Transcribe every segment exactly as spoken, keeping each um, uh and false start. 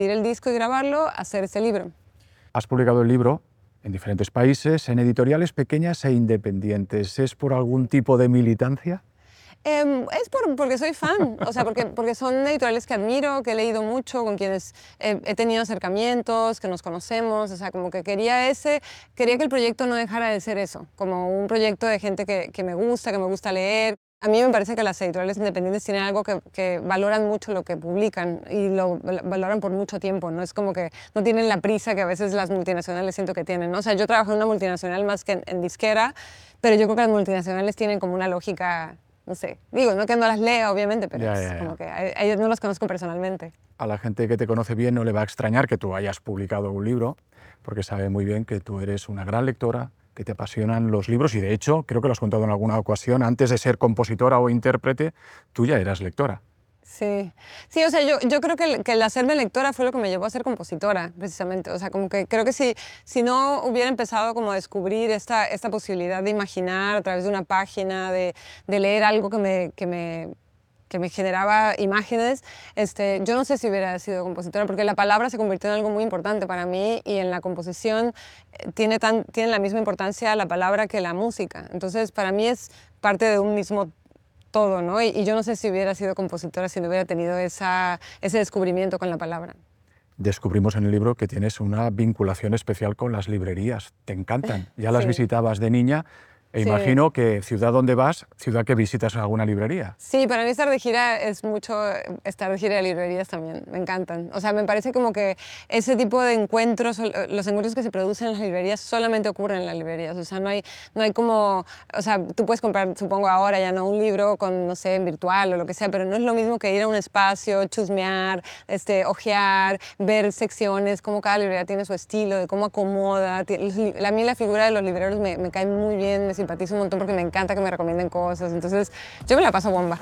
el disco y grabarlo, hacer este libro. Has publicado el libro en diferentes países, en editoriales pequeñas e independientes. ¿Es por algún tipo de militancia? Eh, es por, porque soy fan, o sea, porque, porque son editoriales que admiro, que he leído mucho, con quienes he, he tenido acercamientos, que nos conocemos, o sea, como que quería ese, quería que el proyecto no dejara de ser eso, como un proyecto de gente que, que me gusta, que me gusta leer. A mí me parece que las editoriales independientes tienen algo que, que valoran mucho lo que publican y lo valoran por mucho tiempo, ¿no? Es como que no tienen la prisa que a veces las multinacionales siento que tienen, ¿no? O sea, yo trabajo en una multinacional más que en, en disquera, pero yo creo que las multinacionales tienen como una lógica, no sé, digo, no que no las lea, obviamente, pero Ya, es ya, ya. como que a, a ellos no las conozco personalmente. A la gente que te conoce bien no le va a extrañar que tú hayas publicado un libro, porque sabe muy bien que tú eres una gran lectora, que te apasionan los libros y, de hecho, creo que lo has contado en alguna ocasión, antes de ser compositora o intérprete, tú ya eras lectora. Sí, sí, o sea, yo, yo creo que el, que el hacerme lectora fue lo que me llevó a ser compositora, precisamente. O sea, como que creo que si, si no hubiera empezado como a descubrir esta, esta posibilidad de imaginar a través de una página, de, de leer algo que me, que me, que me generaba imágenes, este, yo no sé si hubiera sido compositora, porque la palabra se convirtió en algo muy importante para mí y en la composición eh, tiene, tan, tiene la misma importancia la palabra que la música. Entonces, para mí es parte de un mismo todo, ¿no? Y, y yo no sé si hubiera sido compositora si no hubiera tenido esa, ese descubrimiento con la palabra. Descubrimos en el libro que tienes una vinculación especial con las librerías. Te encantan. Ya las Sí. visitabas de niña e Sí. imagino que ciudad donde vas, ciudad que visitas alguna librería. Sí, para mí estar de gira es mucho estar de gira de librerías también, me encantan. O sea, me parece como que ese tipo de encuentros, los encuentros que se producen en las librerías solamente ocurren en las librerías. O sea, no hay, no hay como, o sea, tú puedes comprar, supongo ahora ya no un libro con, no sé, en virtual o lo que sea, pero no es lo mismo que ir a un espacio, chusmear, este, ojear, ver secciones, cómo cada librería tiene su estilo, de cómo acomoda. A mí la figura de los libreros me, me cae muy bien, me simpatizo un montón porque me encanta que me recomienden cosas. Entonces, yo me la paso bomba.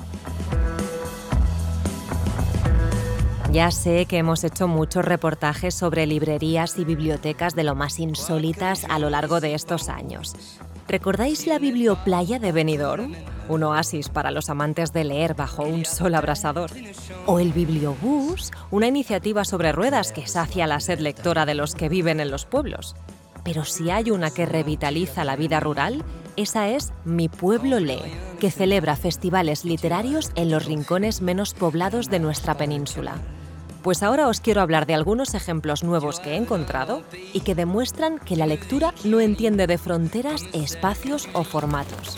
Ya sé que hemos hecho muchos reportajes sobre librerías y bibliotecas de lo más insólitas a lo largo de estos años. ¿Recordáis la Biblioplaya de Benidorm? Un oasis para los amantes de leer bajo un sol abrasador. O el Bibliobús, una iniciativa sobre ruedas que sacia la sed lectora de los que viven en los pueblos. Pero si hay una que revitaliza la vida rural, esa es Mi Pueblo Lee, que celebra festivales literarios en los rincones menos poblados de nuestra península. Pues ahora os quiero hablar de algunos ejemplos nuevos que he encontrado y que demuestran que la lectura no entiende de fronteras, espacios o formatos.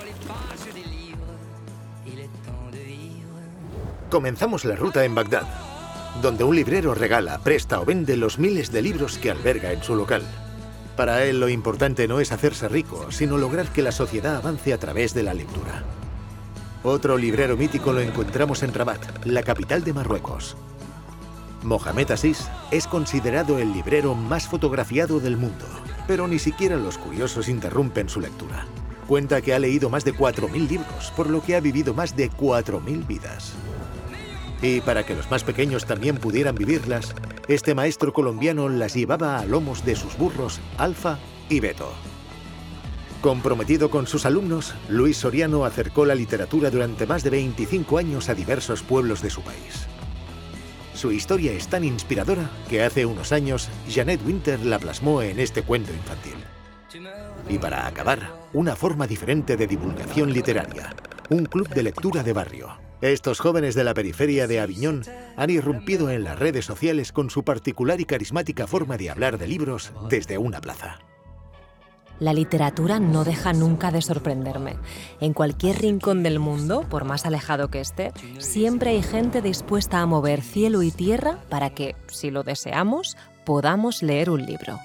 Comenzamos la ruta en Bagdad, donde un librero regala, presta o vende los miles de libros que alberga en su local. Para él lo importante no es hacerse rico, sino lograr que la sociedad avance a través de la lectura. Otro librero mítico lo encontramos en Rabat, la capital de Marruecos. Mohamed Asís es considerado el librero más fotografiado del mundo, pero ni siquiera los curiosos interrumpen su lectura. Cuenta que ha leído más de cuatro mil libros, por lo que ha vivido más de cuatro mil vidas. Y para que los más pequeños también pudieran vivirlas, este maestro colombiano las llevaba a lomos de sus burros Alfa y Beto. Comprometido con sus alumnos, Luis Soriano acercó la literatura durante más de veinticinco años a diversos pueblos de su país. Su historia es tan inspiradora que hace unos años Jeanette Winter la plasmó en este cuento infantil. Y para acabar, una forma diferente de divulgación literaria, un club de lectura de barrio. Estos jóvenes de la periferia de Aviñón han irrumpido en las redes sociales con su particular y carismática forma de hablar de libros desde una plaza. La literatura no deja nunca de sorprenderme. En cualquier rincón del mundo, por más alejado que esté, siempre hay gente dispuesta a mover cielo y tierra para que, si lo deseamos, podamos leer un libro.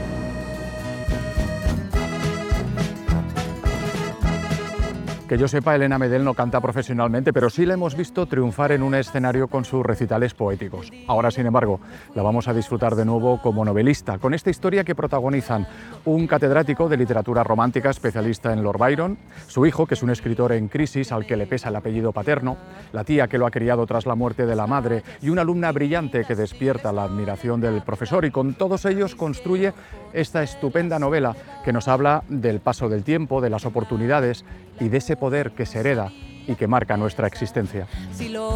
Que yo sepa, Elena Medel no canta profesionalmente, pero sí la hemos visto triunfar en un escenario con sus recitales poéticos. Ahora, sin embargo, la vamos a disfrutar de nuevo como novelista, con esta historia que protagonizan un catedrático de literatura romántica especialista en Lord Byron, su hijo, que es un escritor en crisis al que le pesa el apellido paterno, la tía que lo ha criado tras la muerte de la madre y una alumna brillante que despierta la admiración del profesor, y con todos ellos construye esta estupenda novela que nos habla del paso del tiempo, de las oportunidades y de ese poder que se hereda y que marca nuestra existencia.